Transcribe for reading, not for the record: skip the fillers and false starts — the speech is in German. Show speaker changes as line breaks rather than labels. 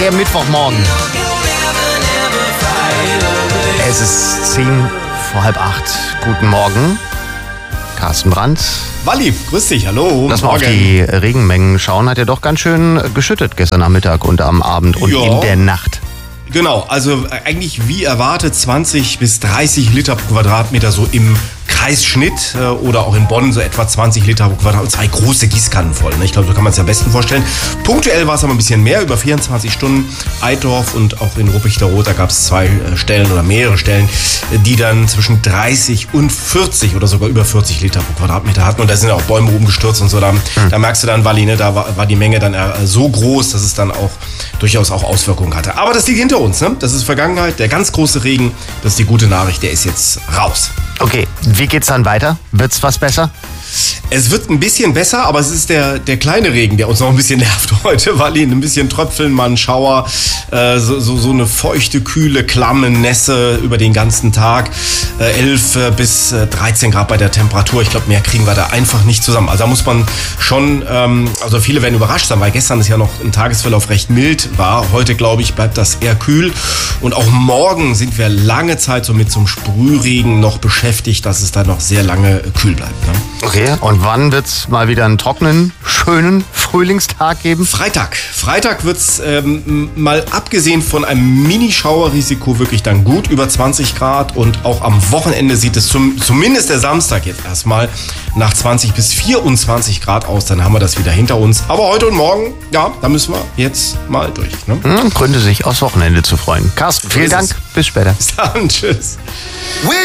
Der Mittwochmorgen. Es ist 7:45. Guten Morgen. Carsten Brandt.
Walli, grüß dich, hallo.
Lass mal auf die Regenmengen schauen. Hat ja doch ganz schön geschüttet gestern Nachmittag und am Abend und in der Nacht.
Genau, also eigentlich wie erwartet 20 bis 30 Liter pro Quadratmeter so im Kreisschnitt oder auch in Bonn so etwa 20 Liter pro Quadratmeter. 2 große Gießkannen voll. Ne? Ich glaube, so kann man es am besten vorstellen. Punktuell war es aber ein bisschen mehr, über 24 Stunden. Eitorf und auch in Ruppichterroth, da gab es 2 Stellen oder mehrere Stellen, die dann zwischen 30 und 40 oder sogar über 40 Liter pro Quadratmeter hatten. Und da sind ja auch Bäume umgestürzt und so. Da merkst du dann, Walli, ne, da war die Menge dann so groß, dass es dann auch durchaus auch Auswirkungen hatte. Aber das liegt hinter uns. Ne? Das ist Vergangenheit. Der ganz große Regen, das ist die gute Nachricht, der ist jetzt raus.
Okay, wie geht's dann weiter? Wird's was besser?
Es wird ein bisschen besser, aber es ist der kleine Regen, der uns noch ein bisschen nervt heute, weil ihn ein bisschen Tröpfeln, mal ein Schauer, so eine feuchte, kühle, klamme Nässe über den ganzen Tag. 11 bis 13 Grad bei der Temperatur. Ich glaube, mehr kriegen wir da einfach nicht zusammen. Also da muss man schon, also viele werden überrascht sein, weil gestern es ja noch im Tagesverlauf recht mild war. Heute, glaube ich, bleibt das eher kühl. Und auch morgen sind wir lange Zeit so mit so einem Sprühregen noch beschäftigt, dass es da noch sehr lange kühl bleibt. Ne?
Okay, und wann wird's mal wieder einen trockenen, schönen Frühlingstag geben?
Freitag wird's mal abgesehen von einem Mini-Schauerrisiko wirklich dann gut über 20 Grad und auch am Wochenende sieht es zumindest der Samstag jetzt erstmal nach 20 bis 24 Grad aus. Dann haben wir das wieder hinter uns. Aber heute und morgen, ja, da müssen wir jetzt mal durch. Ne?
Gründe sich aufs Wochenende zu freuen. Carsten, vielen Dank. Bis später.
Bis dann, tschüss.